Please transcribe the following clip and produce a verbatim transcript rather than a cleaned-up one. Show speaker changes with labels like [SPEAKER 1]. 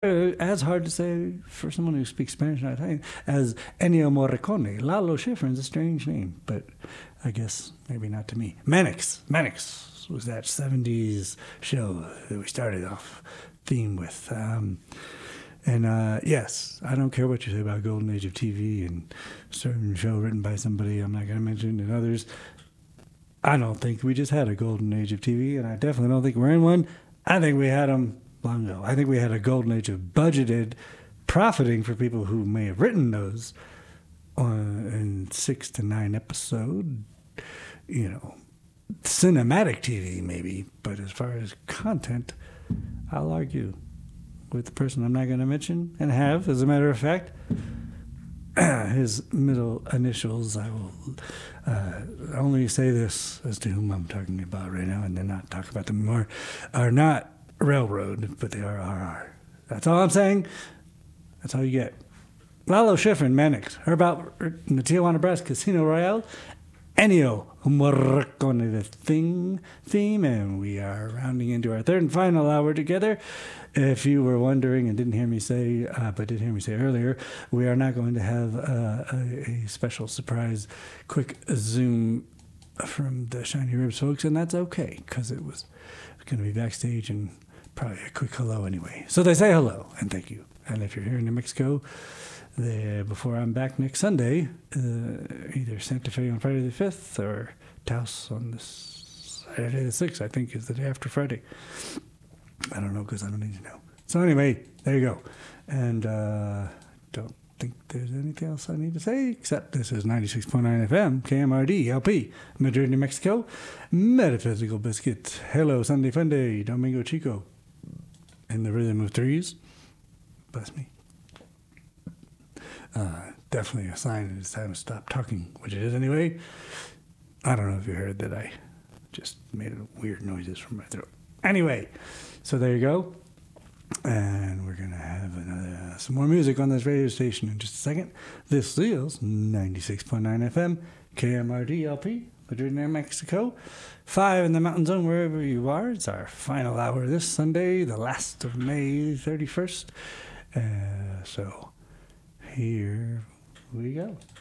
[SPEAKER 1] Uh, as hard to say for someone who speaks Spanish and Italian as Ennio Morricone. Lalo Schifrin's a strange name, but I guess maybe not to me. Mannix. Mannix was that seventies show that we started off theme with. Um, and uh, yes, I don't care what you say about Golden Age of T V and a certain show written by somebody I'm not going to mention and others. I don't think we just had a Golden Age of T V, and I definitely don't think we're in one. I think we had them long ago. I think we had a golden age of budgeted profiting for people who may have written those on, in six to nine episode, you know, cinematic T V maybe. But as far as content, I'll argue with the person I'm not going to mention and have, as a matter of fact, his middle initials. I will uh, only say this as to whom I'm talking about right now and then not talk about them more, are not Railroad, but they are R R. That's all I'm saying. That's all you get. Lalo Schifrin, Mannix. Her about the Tijuana Brass Casino Royale. Ennio Morricone, the thing theme, and we are rounding into our third and final hour together. If you were wondering and didn't hear me say, uh, but did hear me say earlier, we are not going to have uh, a, a special surprise quick Zoom from the Shiny Ribs folks, and that's okay, because it was going to be backstage and probably a quick hello anyway. So they say hello and thank you. And if you're here in New Mexico, the, before I'm back next Sunday, uh, either Santa Fe on Friday the fifth or Taos on the Saturday the sixth, I think is the day after Friday. I don't know because I don't need to know. So anyway, there you go. And uh, don't think there's anything else I need to say except this is ninety-six point nine F M, K M R D, L P, Madrid, New Mexico, Metaphysical Biscuit. Hello, Sunday Fun Day, Domingo Chico. In the rhythm of threes. Bless me. Uh, definitely a sign that it's time to stop talking, which it is anyway. I don't know if you heard that I just made weird noises from my throat. Anyway, so there you go. And we're going to have another, uh, some more music on this radio station in just a second. This is ninety-six point nine F M, K M R D L P, Madrid, New Mexico. Five in the mountain zone, wherever you are. It's our final hour this Sunday, the last of May thirty-first. Uh, so here we go.